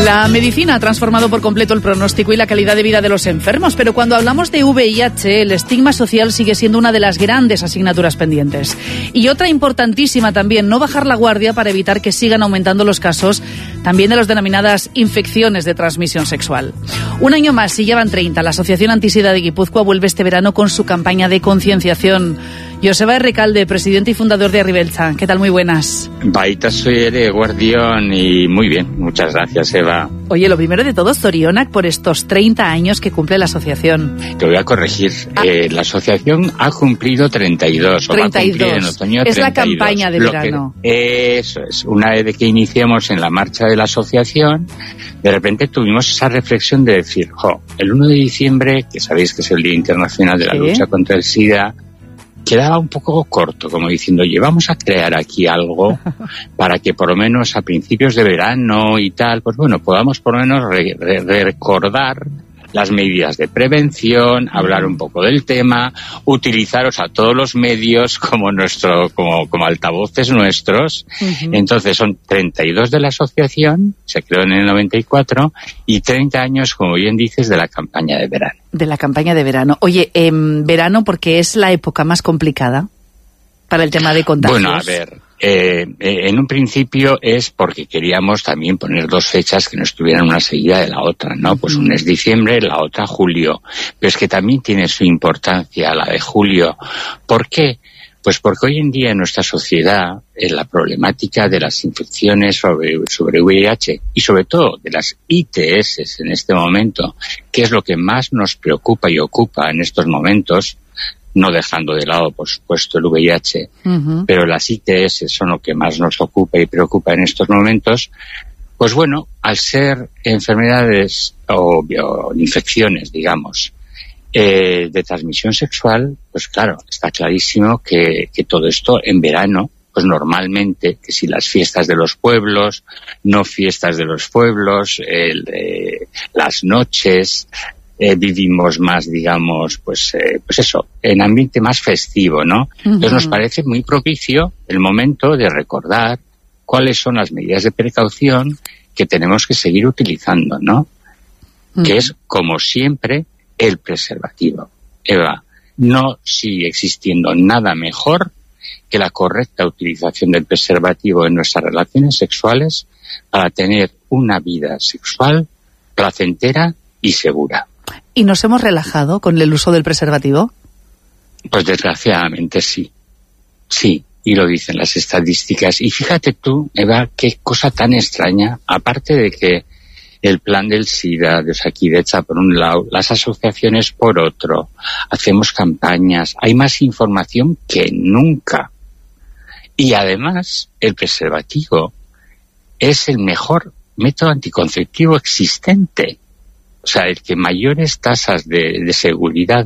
La medicina ha transformado por completo el pronóstico y la calidad de vida de los enfermos, pero cuando hablamos de VIH, el estigma social sigue siendo una de las grandes asignaturas pendientes. Y otra importantísima también, no bajar la guardia para evitar que sigan aumentando los casos también de las denominadas infecciones de transmisión sexual. Un año más, y ya van 30, la Asociación Antisida de Guipúzcoa vuelve este verano con su campaña de concienciación. Joseba Recalde, presidente y fundador de Arribeltza. ¿Qué tal? Muy buenas. Baita soy de Guardión y muy bien. Muchas gracias, Eva. Oye, lo primero de todo, Zorionak, por estos 30 años que cumple la asociación. Te voy a corregir. La asociación ha cumplido 32. 32. O va a cumplir en otoño 32. Es la campaña de verano. Eso es. Una vez que iniciamos en la marcha de la asociación, de repente tuvimos esa reflexión de decir, el 1 de diciembre, que sabéis que es el Día Internacional de la Lucha contra el SIDA, quedaba un poco corto, como diciendo, oye, vamos a crear aquí algo para que por lo menos a principios de verano y tal, pues bueno, podamos por lo menos recordar las medidas de prevención, hablar un poco del tema, utilizaros a todos los medios como altavoces nuestros. Entonces son 32 de la asociación, se creó en el 94, y 30 años, como bien dices, de la campaña de verano. De la campaña de verano. Oye, verano porque es la época más complicada para el tema de contagios. Bueno, a ver, en un principio es porque queríamos también poner dos fechas que no estuvieran una seguida de la otra, ¿no? Pues una es diciembre, la otra julio. Pero es que también tiene su importancia la de julio. ¿Por qué? Pues porque hoy en día en nuestra sociedad la problemática de las infecciones sobre VIH y sobre todo de las ITS en este momento, que es lo que más nos preocupa y ocupa en estos momentos, no dejando de lado, por supuesto, el VIH, pero las ITS son lo que más nos ocupa y preocupa en estos momentos. Pues bueno, al ser enfermedades o infecciones, digamos, de transmisión sexual, pues claro, está clarísimo que todo esto en verano, pues normalmente, que si las fiestas de los pueblos, no fiestas de los pueblos, las noches, vivimos más, digamos, pues eso, en ambiente más festivo, ¿no? Entonces nos parece muy propicio el momento de recordar cuáles son las medidas de precaución que tenemos que seguir utilizando, ¿no? Que es, como siempre, el preservativo. Eva, no sigue existiendo nada mejor que la correcta utilización del preservativo en nuestras relaciones sexuales para tener una vida sexual placentera y segura. ¿Y nos hemos relajado con el uso del preservativo? Pues desgraciadamente sí. Sí, y lo dicen las estadísticas. Y fíjate tú, Eva, qué cosa tan extraña, aparte de que el plan del SIDA de Osakidetza por un lado, las asociaciones por otro, hacemos campañas, hay más información que nunca. Y además, el preservativo es el mejor método anticonceptivo existente. O sea, el que mayores tasas de seguridad